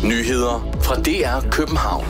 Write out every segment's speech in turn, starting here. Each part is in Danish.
Nyheder fra DR København.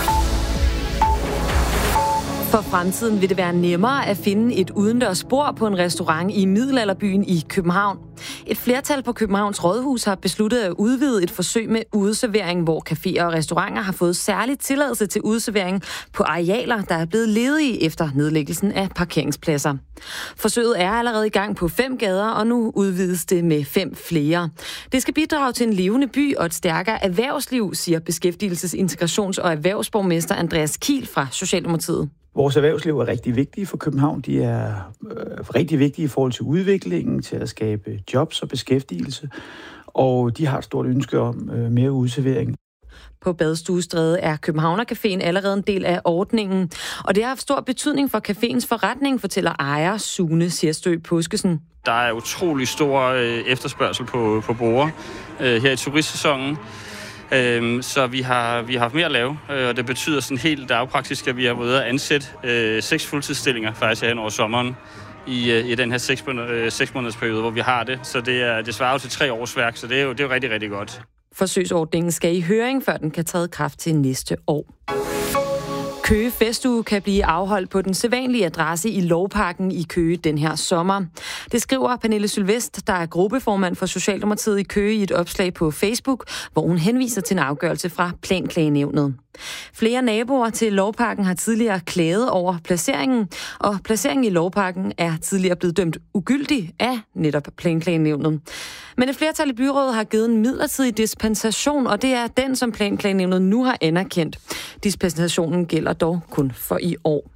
For fremtiden vil det være nemmere at finde et udendørs bord på en restaurant i middelalderbyen i København. Et flertal på Københavns Rådhus har besluttet at udvide et forsøg med udeservering, hvor caféer og restauranter har fået særlig tilladelse til udeservering på arealer, der er blevet ledige efter nedlæggelsen af parkeringspladser. Forsøget er allerede i gang på 5 gader, og nu udvides det med 5 flere. Det skal bidrage til en levende by og et stærkere erhvervsliv, siger beskæftigelses-, integrations- og erhvervsborgmester Andreas Kiel fra Socialdemokratiet. Vores erhvervsliv er rigtig vigtige for København. De er rigtig vigtige i forhold til udviklingen, til at skabe jobs og beskæftigelse. Og de har et stort ønske om mere udservering. På Badestuestræde er Københavnercaféen allerede en del af ordningen. Og det har haft stor betydning for caféens forretning, fortæller ejer Sune Sierstø Påskesen. Der er utrolig stor efterspørgsel på borde her i turistsæsonen. Så vi har haft mere at lave, og det betyder sådan helt lavpraktisk, at vi har været at ansætte 6 fuldtidsstillinger faktisk hen over sommeren i den her 6 måneders periode, hvor vi har det. Så det svarer jo til 3 årsværk, så det er jo rigtig, rigtig godt. Forsøgsordningen skal i høring, før den kan træde kraft til næste år. Køge Festuge kan blive afholdt på den sædvanlige adresse i Lovparken i Køge den her sommer. Det skriver Pernille Sylvest, der er gruppeformand for Socialdemokratiet i Køge, i et opslag på Facebook, hvor hun henviser til en afgørelse fra Planklagenævnet. Flere naboer til Lovparken har tidligere klaget over placeringen, og placeringen i Lovparken er tidligere blevet dømt ugyldig af netop Planklagenævnet. Men et flertal i byrådet har givet en midlertidig dispensation, og det er den, som Planklagenævnet nu har anerkendt. Dispensationen gælder dog kun for i år.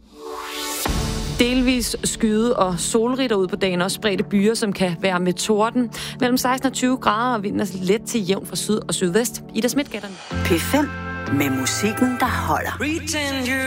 Delvis skyde og solrigt ud på dagen, også spredte byer, som kan være med torden. Mellem 16 og 20 grader, og vinden er let til jævn fra syd og sydvest. Ida Schmidt gætter. P5 med musikken, der holder.